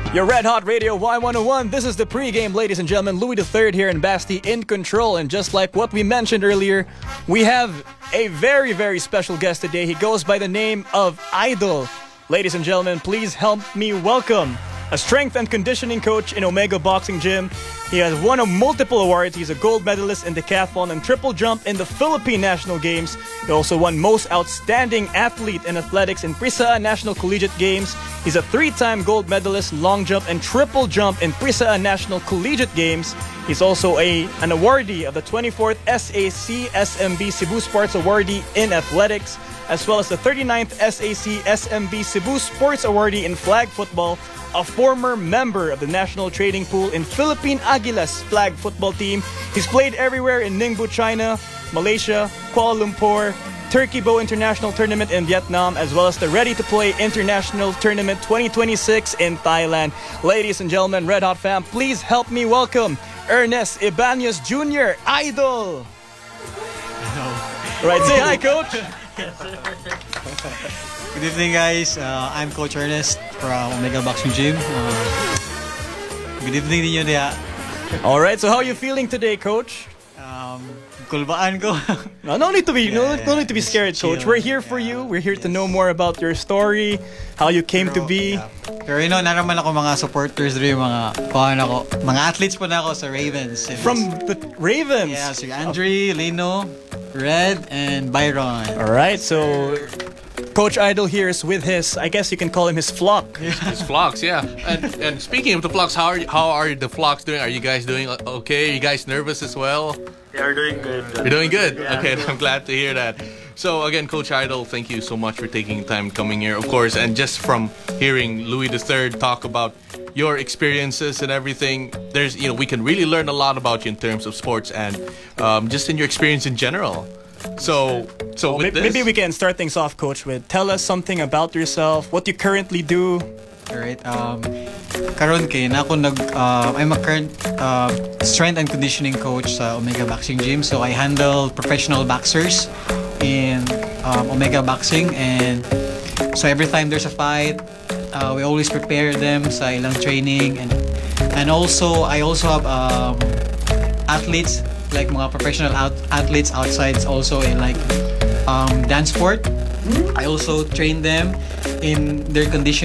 Your Red Hot Radio Y101. This is the pregame, ladies and gentlemen. Louis III here in Basti in control. And just like what we mentioned earlier, we have a very, very special guest today. He goes by the name of Idol. Ladies and gentlemen, please help me welcome a strength and conditioning coach in Omega Boxing Gym. He has won multiple awards. He's a gold medalist in decathlon and triple jump in the Philippine National Games. He also won Most Outstanding Athlete in Athletics in Prisa National Collegiate Games. He's a 3-time gold medalist in long jump and triple jump in Prisa National Collegiate Games. He's also an awardee of the 24th SAC SMB Cebu Sports Awardee in Athletics, as well as the 39th SAC SMB Cebu Sports Awardee in Flag Football, a former member of the national trading pool in Philippine Aguilas flag football team. He's played everywhere in Ningbo, China, Malaysia, Kuala Lumpur, Turkey Bow International Tournament in Vietnam, as well as the Ready to Play International Tournament 2026 in Thailand. Ladies and gentlemen, Red Hot fam, please help me welcome Ernest Ibanez Jr., Idol. Right, say hi, coach. Good evening, guys. I'm Coach Ernest from Omega Boxing Gym. Good evening ninyo dia. All right, so how are you feeling today, coach? Kulbaan ko. No need to be no need to be scared, coach. We're here for you. We're here to know more about your story, how you came to be. Pero naraman ako mga supporters rin, mga athletes po na ako sa Ravens. From the Ravens? Yeah, so Andre, Lino, Red, and Byron. All right, so Coach Idol here is with his, I guess you can call him his flock. His flocks, yeah. And speaking of the flocks, how are the flocks doing? Are you guys doing okay? Are you guys nervous as well? Yeah, we're doing good. You're doing good? Yeah, okay, I'm glad to hear that. So again, Coach Idol, thank you so much for taking time coming here, of course. And just from hearing Louis III talk about your experiences and everything, we can really learn a lot about you in terms of sports and just in your experience in general. So maybe we can start things off, Coach, with tell us something about yourself, what you currently do. Alright, karon kay na ako I'm a current strength and conditioning coach sa Omega Boxing Gym. So I handle professional boxers in Omega Boxing, and so every time there's a fight, we always prepare them sa ilang training, and also I also have athletes, like mga professional athletes outside also in like dance sport. I also train them in their conditioning